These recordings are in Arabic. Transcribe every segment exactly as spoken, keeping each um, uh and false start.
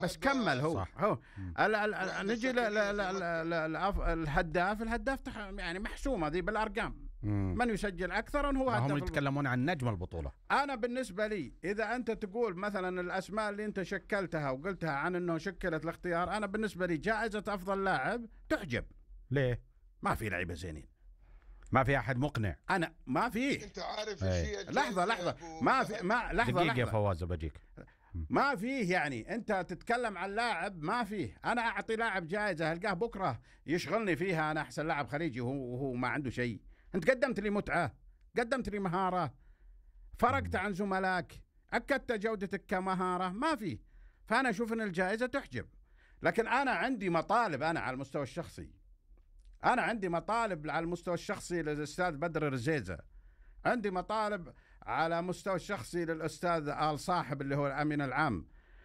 بس كمل هو صح. هو مم. ال- ال- ال- وحدة نجي ل- سكنية ل- في ل- مكة. ل- الأف- الهداف الهداف تح- يعني محسومة ذي بالأرقام، مم. من يسجل أكثر هو هم هداف البطولة. يتكلمون عن نجم البطولة. أنا بالنسبة لي إذا أنت تقول مثلا الأسماء اللي أنت شكلتها وقلتها عن أنه شكلت الاختيار، أنا بالنسبة لي جائزة أفضل لاعب تحجب. ليه؟ ما في لعيبة زينين، ما في أحد مقنع. أنا ما فيه. انت عارف ايه. ايش هي الجائزة لحظة لحظة يا أبو ما في فهد؟ ما لحظة دقيقة يا لحظة فواز بجيك. ما فيه. يعني انت تتكلم عن لاعب ما فيه. انا اعطي لاعب جائزه القاه بكره يشغلني فيها انا احسن لاعب خليجي وهو وهو ما عنده شيء. انت قدمت لي متعه، قدمت لي مهاره، فرقت عن زملائك، اكدت جودتك كمهاره، ما فيه. فانا اشوف ان الجائزه تحجب. لكن انا عندي مطالب، انا على المستوى الشخصي انا عندي مطالب على المستوى الشخصي للاستاذ بدر الرزيزه، عندي مطالب على مستوى الشخصي للأستاذ آل صاحب اللي هو الأمين العام.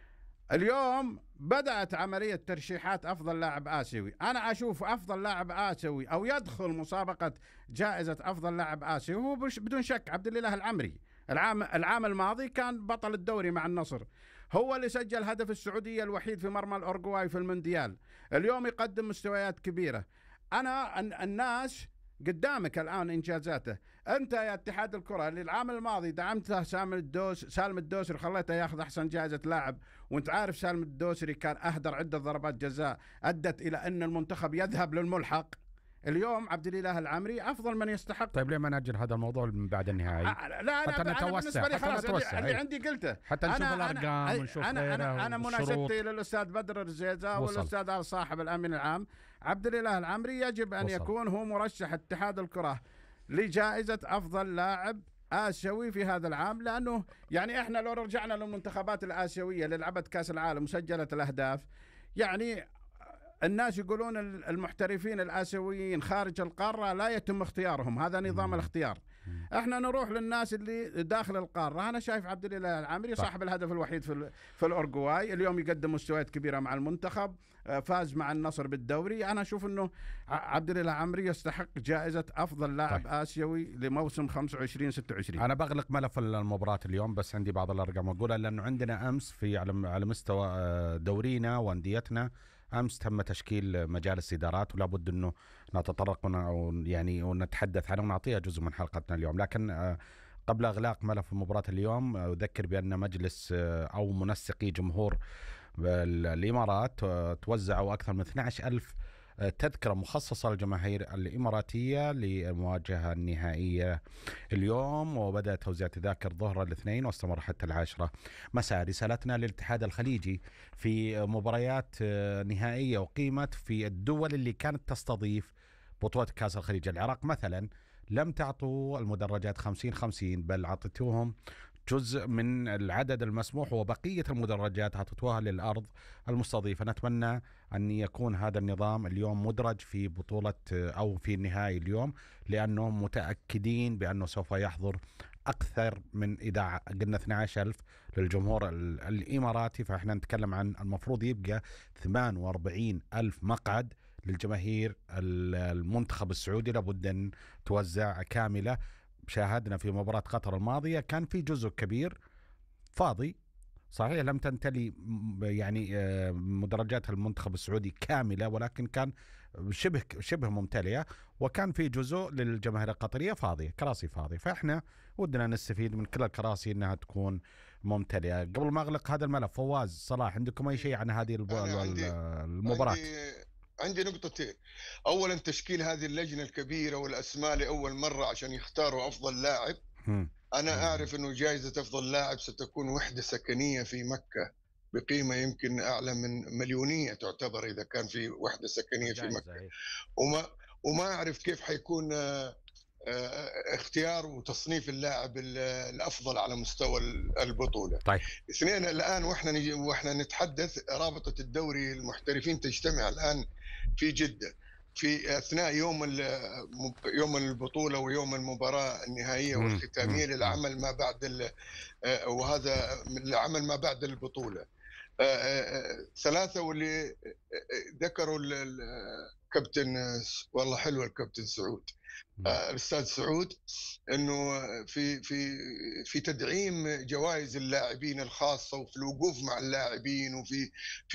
اليوم بدأت عملية ترشيحات أفضل لاعب آسيوي. أنا أشوف أفضل لاعب آسيوي أو يدخل مسابقة جائزة أفضل لاعب آسيوي هو بدون شك عبد الإله العمري. العام العام الماضي كان بطل الدوري مع النصر، هو اللي سجل هدف السعودية الوحيد في مرمى الأورجواي في المونديال. اليوم يقدم مستويات كبيرة. أنا الناس قدامك الآن إنجازاته. أنت يا اتحاد الكرة اللي العام الماضي دعمته سالم الدوس سالم الدوسري خليته ياخذ أحسن جائزة لاعب، وأنت عارف سالم الدوسري كان أهدر عدة ضربات جزاء أدت إلى أن المنتخب يذهب للملحق. اليوم عبد الإله العمري أفضل من يستحق. طيب ليه ما نأجل هذا الموضوع من بعد النهائي؟ أه لا حتى أنا نتوسع، بالنسبة لي حتى خلاص نتوسع، اللي أي. عندي قلته. حتى نشوف أنا الأرقام أنا ونشوف أنا غيرها أنا, أنا والشروط. مناشدتي للأستاذ بدر الرزيزة وصل. والأستاذ آل صاحب الأمين العام عبد الإله العمري يجب أن وصل. يكون هو مرشح اتحاد الكرة لجائزة أفضل لاعب آسيوي في هذا العام. لأنه يعني إحنا لو رجعنا للمنتخبات الآسيوية اللي لعبت كأس العالم وسجلت الأهداف، يعني الناس يقولون المحترفين الآسيويين خارج القارة لا يتم اختيارهم، هذا نظام الاختيار. احنا نروح للناس اللي داخل القارة. انا شايف عبد الإله العمري صاحب الهدف الوحيد في في الأورجواي، اليوم يقدم مستويات كبيرة مع المنتخب، فاز مع النصر بالدوري. انا اشوف انه عبد الإله العمري يستحق جائزة افضل لاعب طيب. آسيوي لموسم خمسة وعشرين ستة وعشرين. انا بغلق ملف المباراة اليوم، بس عندي بعض الارقام اقولها، لانه عندنا امس في على مستوى دورينا وانديتنا امس تم تشكيل مجالس ادارات، ولا بد انه نتطرق او يعني ونتحدث عنه ونعطيها جزء من حلقتنا اليوم. لكن قبل اغلاق ملف مباراة اليوم اذكر بان مجلس او منسقي جمهور الامارات توزعوا اكثر من اثني عشر ألف تذكرة مخصصة للجماهير الإماراتية للمواجهة النهائية اليوم، وبدأ توزيع تذاكر ظهر الاثنين واستمر حتى العاشرة مساء. رسالتنا للاتحاد الخليجي في مباريات نهائية وقيمت في الدول اللي كانت تستضيف بطولة كأس الخليج. العراق مثلا لم تعطوا المدرجات خمسين خمسين، بل عطيتوهم جزء من العدد المسموح وبقية المدرجات عطتوها للأرض المستضيفة. نتمنى أن يكون هذا النظام اليوم مدرج في بطولة أو في النهائي اليوم، لأنهم متأكدين بأنه سوف يحضر أكثر من، إذا قلنا اثني عشر ألف للجمهور الإماراتي، فإحنا نتكلم عن المفروض يبقى ثمانية وأربعين ألف مقعد للجماهير المنتخب السعودي، لابد أن توزع كاملة. شاهدنا في مباراة قطر الماضية كان في جزء كبير فاضي، صحيح لم تنتلي يعني مدرجات المنتخب السعودي كاملة، ولكن كان شبه شبه ممتلئة، وكان في جزء للجماهير القطرية فاضية، كراسي فاضية. فإحنا ودنا نستفيد من كل الكراسي إنها تكون ممتلئة. قبل ما أغلق هذا الملف، فواز صلاح عندكم أي شيء عن هذه المباراة؟ عندي عندي نقطتين. أولا تشكيل هذه اللجنة الكبيرة والأسماء لأول مرة عشان يختاروا أفضل لاعب. م. أنا م. أعرف أنه جائزة أفضل لاعب ستكون وحدة سكنية في مكة بقيمة يمكن أعلى من مليونية تعتبر إذا كان في وحدة سكنية في مكة. وما وما أعرف كيف حيكون اختيار وتصنيف اللاعب الأفضل على مستوى البطولة. طيب. اثنين، الآن وإحنا نجي وإحنا نتحدث، رابطة الدوري المحترفين تجتمع الآن في جدة في أثناء يوم يوم البطولة ويوم المباراة النهائية والختامية للعمل ما بعد وهذا العمل ما بعد البطولة. ثلاثة، واللي ذكروا الكابتن والله حلو الكابتن سعود الاستاذ سعود، انه في في في تدعيم جوائز اللاعبين الخاصه، وفي الوقوف مع اللاعبين، وفي